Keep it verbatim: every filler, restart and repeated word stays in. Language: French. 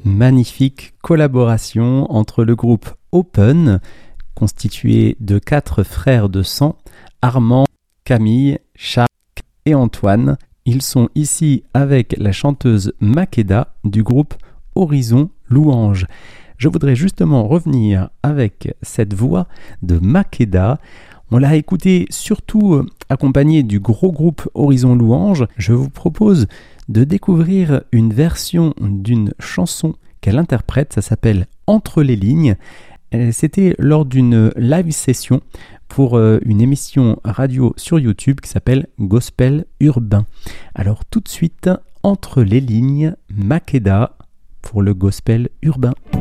Magnifique collaboration entre le groupe Open, constitué de quatre frères de sang, Armand, Camille, Charles et Antoine. Ils sont ici avec la chanteuse Makeda du groupe Horizon Louange. Je voudrais justement revenir avec cette voix de Makeda. On l'a écoutée surtout accompagnée du gros groupe Horizon Louange. Je vous propose de découvrir une version d'une chanson qu'elle interprète. Ça s'appelle « Entre les lignes ». C'était lors d'une live session pour une émission radio sur YouTube qui s'appelle Gospel Urbain. Alors tout de suite, Entre les lignes, Makeda pour le Gospel Urbain.